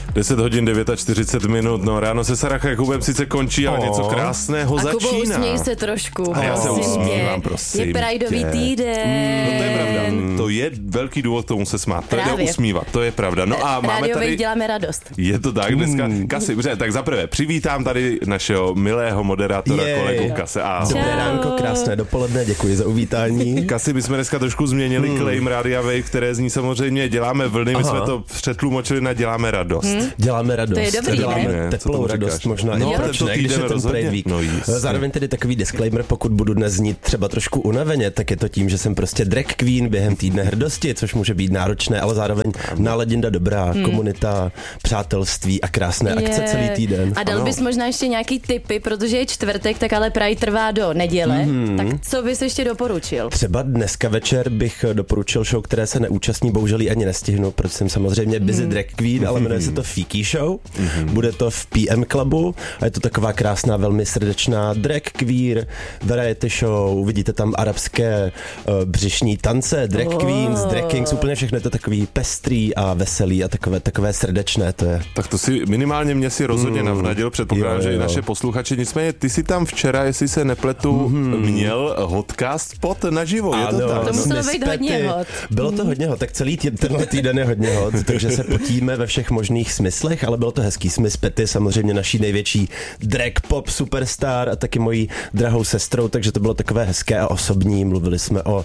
10 hodin 49 minut, no ráno se Sarah Jakubem sice končí, ale něco krásného začíná. A Kubo, usměj se trošku. A já se usmívám, prosím. Je Prideový týden. No to je pravda, to je velký důvod tomu se smát, to je usmívat, to je pravda. No a máme tady... děláme radost. Je to tak, dneska Kasi, tak zaprvé přivítám tady našeho milého moderátora, kolegu Kase. Dobré ránko, krásné dopoledne, děkuji za uvítání. Kasi, my jsme dneska trošku změnili claim Rádia Wave, které zní samozřejmě děláme vlny, my jsme to přetlumočili na děláme radost. Děláme radost. To je dobrý, děláme ne? teplou radost možná. No, proč ne, když je ten Pride Week. Zároveň tedy takový disclaimer, pokud budu dnes znít třeba trošku unaveně, tak je to tím, že jsem prostě drag queen během týdne hrdosti, což může být náročné, ale zároveň nálada dobrá, komunita, přátelství a krásné akce celý týden. A dal bys možná ještě nějaký tipy, protože je čtvrtek, tak ale Pride trvá do neděle, tak co bys ještě doporučil? Třeba dneska večer bych doporučil show, které se neúčastní, bohužel ani nestihnu, protože jsem samozřejmě busy drag queen, ale jmenuje se to Fiki Show. Bude to v PM Clubu a je to taková krásná, velmi srdečná drag queer variety show. Uvidíte tam arabské břišní tance, drag queens, drag kings, úplně všechno je to takový pestrý a veselý a takové srdečné to je. Tak to si minimálně mě si rozhodně navnadil, předpokládám, že i naše posluchači. Nicméně ty si tam včera, jestli se nepletu, měl hotcast spot naživo, je to tak? To muselo být hodně hot. Bylo to hodně hot, tak celý tenhle týden je hodně hot, takže se potíme ve všech možných smyslech, ale bylo to hezký. Miss Petty, samozřejmě naší největší drag pop superstar a taky mojí drahou sestrou, takže to bylo takové hezké a osobní. Mluvili jsme o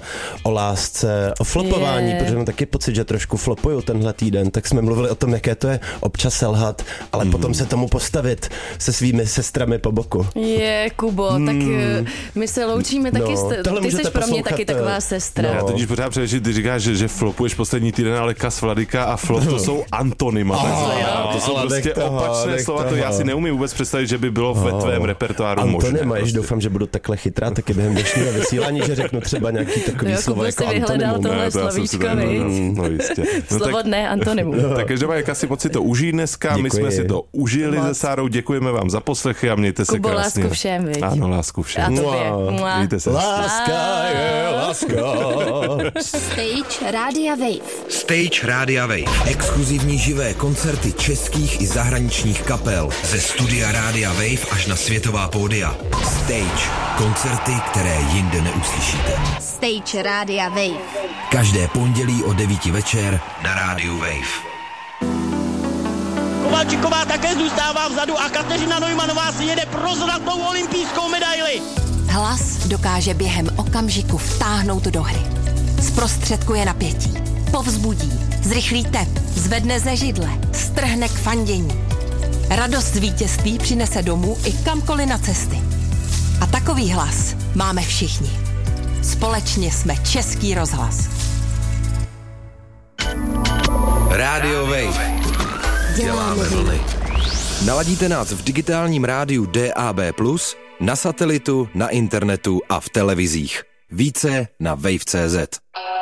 lásce, o flopování, protože mám taky pocit, že trošku flopuju tenhle týden, tak jsme mluvili o tom, jaké to je občas selhat, ale potom se tomu postavit se svými sestrami po boku. Kubo, tak my se loučíme taky, ty jsi pro mě taky taková sestra. Já totiž pořád přemýšlím, ty říkáš, že flopuješ poslední týden, ale Kas Vladika a flop to jsou antonyma. To jsou prostě opačné slova, to já si neumím vůbec představit, že by bylo ve tvém repertoáru možné. Antonyma, jež doufám, že budu takhle chytrá taky během dnešního vysílání, že řeknu třeba nějaký takový slovo jako antonymum. Vyhledal tohle slovíčko, no jistě. Slovo dne, antonymu. Tak každopádně Kasi, moc si to užij dneska, my jsme si to užili se Sárou, děkujeme vám za poslechy a mějte se krásně. Lásku všem, viď? Ano, lásku všem. A tobě. Mějte se. Láska je láska. Stage Rádia Wave. Stage Rádia Wave. Exkluzivní živé koncerty českých i zahraničních kapel. Ze studia Rádia Wave až na světová pódia. Stage. Koncerty, které jinde neuslyšíte. Stage Rádia Wave. Každé pondělí o 9 večer na Rádiu Wave. Kovalčiková také zůstává vzadu a Kateřina Neumannová si jede pro zlatou olympijskou medaili. Hlas dokáže během okamžiku vtáhnout do hry. Zprostředkuje napětí, povzbudí, zrychlí tep, zvedne ze židle, strhne k fandění. Radost z vítězství přinese domů i kamkoliv na cesty. A takový hlas máme všichni. Společně jsme Český rozhlas. Rádio Wave. Děláme vlny. Naladíte nás v digitálním rádiu DAB+, na satelitu, na internetu a v televizích. Více na wave.cz.